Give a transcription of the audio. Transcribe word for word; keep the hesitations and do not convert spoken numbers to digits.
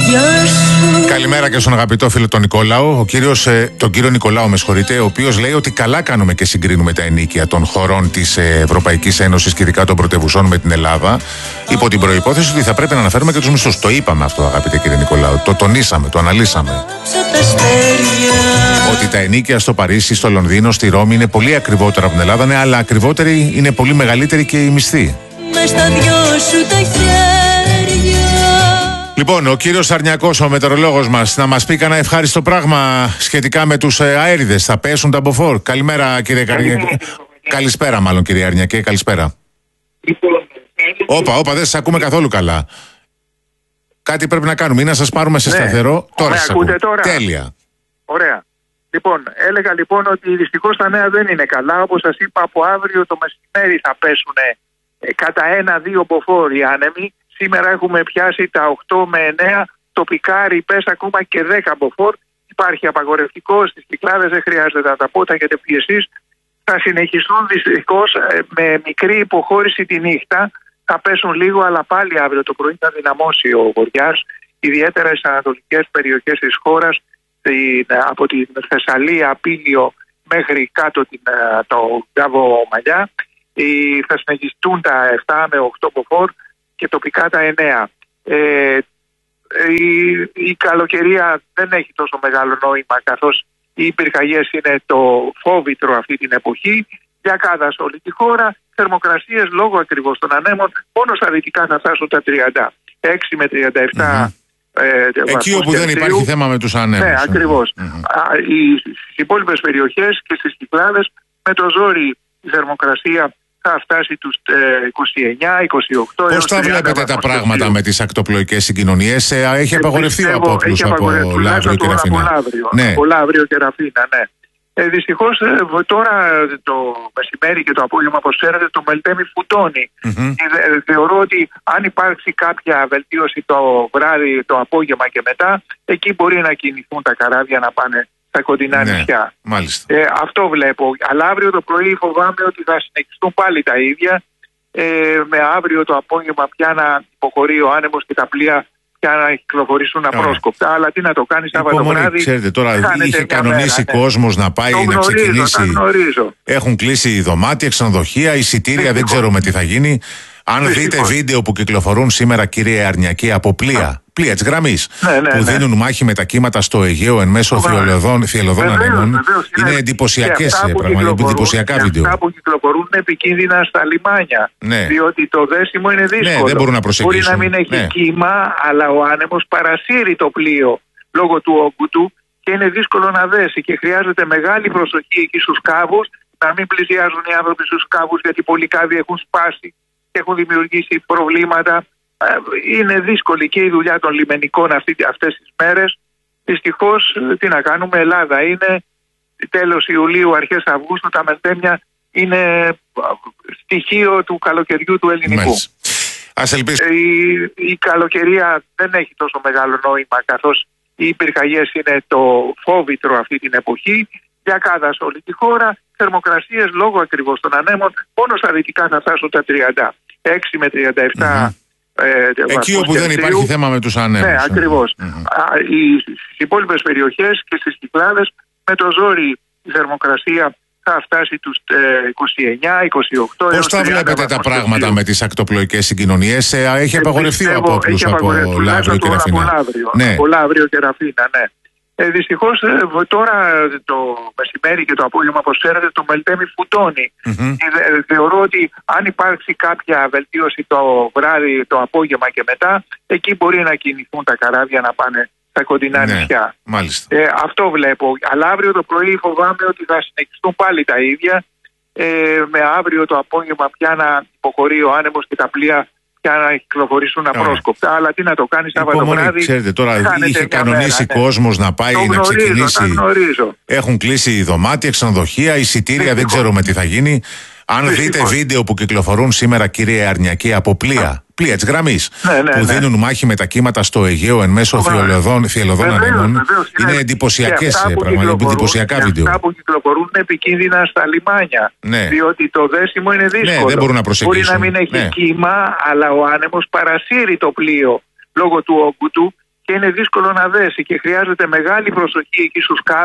Καλημέρα και στον αγαπητό φίλο τον Νικόλαο. Ο κύριος, ε, τον κύριο Νικολάου, με συγχωρείτε, ο οποίος λέει ότι καλά κάνουμε και συγκρίνουμε τα ενοίκια των χωρών της ε, Ευρωπαϊκής Ένωσης και ειδικά των πρωτευουσών με την Ελλάδα, υπό την προϋπόθεση ότι θα πρέπει να αναφέρουμε και τους μισθούς. Το είπαμε αυτό, αγαπητέ κύριε Νικολάου. Το τονίσαμε, το αναλύσαμε. Ότι τα ενοίκια στο Παρίσι, στο Λονδίνο, στη Ρώμη είναι πολύ ακριβότερα από την Ελλάδα, ναι, αλλά ακριβότερη είναι πολύ μεγαλύτερη και η μισθή. Μες στα δυο σου τα χέρια. Λοιπόν, ο κύριος Αρνιακός, ο μετεωρολόγος μας, να μας πει κανένα ευχάριστο πράγμα σχετικά με τους ε, αέριδες. Θα πέσουν τα μποφόρ. Καλημέρα, κύριε Καρνιακέ. Καλησπέρα, μάλλον, κύριε Αρνιακέ. Καλησπέρα. Όπα, όπα, δεν σας ακούμε καθόλου καλά. Κάτι πρέπει να κάνουμε ή να σας πάρουμε σε σταθερό. Ναι. Τώρα σας ακούτε τώρα. Τέλεια. Ωραία. Λοιπόν, έλεγα λοιπόν ότι δυστυχώς τα νέα δεν είναι καλά. Όπως σας είπα, από αύριο το μεσημέρι θα πέσουν ε, κατά ένα-δύο μποφόρ οι άνεμοι. Σήμερα έχουμε πιάσει τα οκτώ με εννέα, τοπικά ρηπές ακόμα και δέκα μποφόρ. Υπάρχει απαγορευτικό στις Κυκλάδες, δεν χρειάζεται να τα πω, τα έχετε πει εσείς. Θα συνεχιστούν δυστυχώς με μικρή υποχώρηση τη νύχτα. Θα πέσουν λίγο, αλλά πάλι αύριο το πρωί θα δυναμώσει ο βοριάς, ιδιαίτερα στις ανατολικές περιοχές της χώρας, από την Θεσσαλία, Πήλιο μέχρι κάτω την, το Γκάβο Μαλιά. Θα συνεχιστούν τα επτά με οκτώ μποφόρ και τοπικά τα εννέα. Ε, η, η καλοκαιρία δεν έχει τόσο μεγάλο νόημα, καθώς οι πυρκαγιές είναι το φόβητρο αυτή την εποχή. Διακάδα σε όλη τη χώρα, θερμοκρασίες λόγω ακριβώς των ανέμων, μόνο στα δυτικά θα φτάσουν τα τριάντα έξι με τριάντα επτά. Mm-hmm. Ε, Εκεί όπου δεν υπάρχει θέμα με τους ανέμους. Ναι, ακριβώς. Mm-hmm. Στις υπόλοιπες περιοχές και στις Κυκλάδες με το ζόρι η θερμοκρασία θα φτάσει τους ε, είκοσι εννέα είκοσι οκτώ. Πώς τα βλέπετε τα πράγματα με τις ακτοπλοϊκές συγκοινωνίες? Ε, έχει απαγορευτεί ο απόπλους από Λαύριο και Ραφίνα. Ναι. Από Λαύριο και Ραφίνα, ναι. Ε, δυστυχώς ε, τώρα το μεσημέρι και το απόγευμα, όπως ξέρετε, το Μελτέμι φουτώνει. Mm-hmm. Και, ε, θεωρώ ότι αν υπάρξει κάποια βελτίωση το βράδυ, το απόγευμα και μετά, εκεί μπορεί να κινηθούν τα καράβια να πάνε στα κοντινά ναι, νησιά. Ε, αυτό βλέπω. Αλλά αύριο το πρωί φοβάμαι ότι θα συνεχιστούν πάλι τα ίδια. Ε, με αύριο το απόγευμα πια να υποχωρεί ο άνεμος και τα πλοία πια να κυκλοφορήσουν απρόσκοπτα. Αλλά τι να το κάνει Σάββατο βράδυ. Ξέρετε, τώρα είχε κανονίσει ναι. κόσμος να πάει το να γνωρίζω, ξεκινήσει. Έχουν κλείσει δωμάτια, ξενοδοχεία, εισιτήρια, δεν ξέρουμε τι θα γίνει. Αν Φυσικό. δείτε βίντεο που κυκλοφορούν σήμερα, κύριε Αρνιακή, από πλοία, πλοία της γραμμής, ναι, ναι, που ναι. δίνουν μάχη με τα κύματα στο Αιγαίο εν μέσω θυελλωδών ανέμων, είναι εντυπωσιακές, πραγματικά εντυπωσιακά βίντεο. Αυτά που κυκλοφορούν είναι επικίνδυνα στα λιμάνια. Ναι. Διότι το δέσιμο είναι δύσκολο. Ναι, δεν μπορούν να προσεγγίσουν. Μπορεί να μην έχει ναι. κύμα, αλλά ο άνεμος παρασύρει το πλοίο λόγω του όγκου του και είναι δύσκολο να δέσει. Και χρειάζεται μεγάλη προσοχή εκεί στους κάβους, να μην πλησιάζουν οι άνθρωποι στους κάβους, γιατί πολλοί κάβοι έχουν σπάσει και έχουν δημιουργήσει προβλήματα. Είναι δύσκολη και η δουλειά των λιμενικών αυτές τις μέρες. Δυστυχώς, τι να κάνουμε, Ελλάδα είναι τέλος Ιουλίου, αρχές Αυγούστου, τα μελτέμια είναι στοιχείο του καλοκαιριού του ελληνικού. Ας ελπίσουμε. Η, η καλοκαιρία δεν έχει τόσο μεγάλο νόημα, καθώς οι πυρκαγιές είναι το φόβητρο αυτή την εποχή. Διακάδα σε όλη τη χώρα, θερμοκρασίες λόγω ακριβώς των ανέμων, μόνο στα δυτικά θα φτάσουν τα τριάντα έξι με τριάντα επτά. Mm-hmm. Ε, Εκεί όπου δεν υπάρχει θέμα με τους ανέμους. Ναι, ακριβώς. Mm-hmm. Στις υπόλοιπες περιοχές και στις Κυκλάδες με το ζόρι η θερμοκρασία θα φτάσει τους ε, είκοσι εννέα είκοσι οκτώ. Πώς τα βλέπετε τα πράγματα Κελσίου. με τις ακτοπλοϊκές συγκοινωνίες? Ε, έχει απαγορευτεί ο απόπλους από Λαύριο και Ραφίνα. Από Λαύριο, ναι. από Λαύριο και Ραφίνα, ναι. Ε, δυστυχώς ε, τώρα το μεσημέρι και το απόγευμα, όπως ξέρετε, το Μελτέμι φουτώνει. Mm-hmm. Και ε, θεωρώ ότι αν υπάρξει κάποια βελτίωση το βράδυ, το απόγευμα και μετά, εκεί μπορεί να κινηθούν τα καράβια να πάνε στα κοντινά ναι, νησιά. Ε, αυτό βλέπω. Αλλά αύριο το πρωί φοβάμαι ότι θα συνεχιστούν πάλι τα ίδια. Ε, με αύριο το απόγευμα πια να υποχωρεί ο άνεμος και τα πλοία πια να κυκλοφορήσουν απρόσκοπτα. Αλλά τι να το κάνει Σάββατο βράδυ. Ξέρετε, τώρα είχε κανονίσει μέρα, κόσμος ναι. να πάει το να γνωρίζω, ξεκινήσει. Έχουν κλείσει δωμάτια, ξενοδοχεία, εισιτήρια, δεν ξέρουμε τι θα γίνει. Αν Φυσικό. δείτε βίντεο που κυκλοφορούν σήμερα, κύριε Αρνιακή, από πλοία, πλοία της γραμμής, ναι, ναι, που ναι. δίνουν μάχη με τα κύματα στο Αιγαίο εν μέσω θυελλωδών ανέμων, είναι εντυπωσιακές, πραγματικά εντυπωσιακά βίντεο. Αυτά που κυκλοφορούν είναι επικίνδυνα στα λιμάνια, ναι. διότι το δέσιμο είναι δύσκολο. Ναι, δεν μπορούν να προσεγγίσουν. Μπορεί να μην έχει ναι. κύμα, αλλά ο άνεμος παρασύρει το πλοίο λόγω του όγκου του και είναι δύσκολο να δέσει και χρειάζεται μεγάλη προσοχή εκεί στους